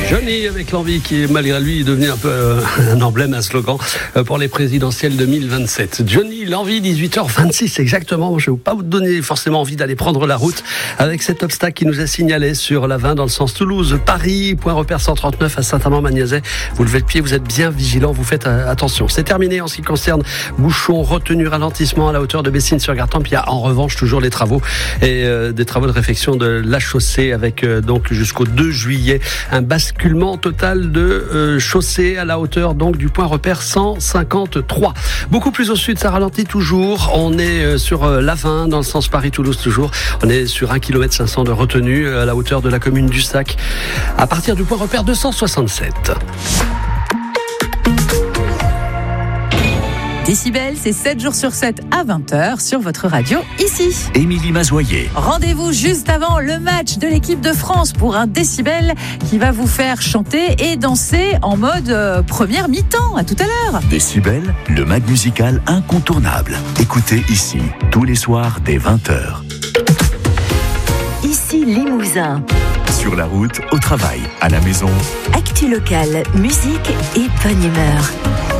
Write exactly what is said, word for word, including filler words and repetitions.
Johnny avec l'envie qui est malgré lui est devenu un peu euh, un emblème, un slogan euh, pour les présidentielles deux mille vingt-sept. Johnny, l'envie, dix-huit heures vingt-six exactement. Je ne vais pas vous donner forcément envie d'aller prendre la route avec cet obstacle qui nous est signalé sur la vingt dans le sens Toulouse-Paris, point repère cent trente-neuf à Saint-Amand-Magnazet. Vous levez le pied, vous êtes bien vigilant, vous faites euh, attention. C'est terminé en ce qui concerne bouchons, retenue, ralentissement à la hauteur de Bessines-sur-Gartempe. Il y a en revanche toujours les travaux et euh, des travaux de réfection de la chaussée avec euh, donc jusqu'au deux juillet un basculement total de euh, chaussée à la hauteur donc du point repère cent cinquante-trois. Beaucoup plus au sud, ça ralentit toujours. On est euh, sur euh, l'A vingt dans le sens Paris-Toulouse toujours. On est sur un kilomètre cinq cents de retenue euh, à la hauteur de la commune du Sac à partir du point repère deux cent soixante-sept. Décibel, c'est sept jours sur sept à vingt heures sur votre radio ici. Émilie Mazoyer. Rendez-vous juste avant le match de l'équipe de France pour un Décibel qui va vous faire chanter et danser en mode euh, première mi-temps. À tout à l'heure. Décibel, le mag musical incontournable. Écoutez ici, tous les soirs dès vingt heures. Ici Limousin. Sur la route, au travail, à la maison. Actu locale, musique et bonne humeur.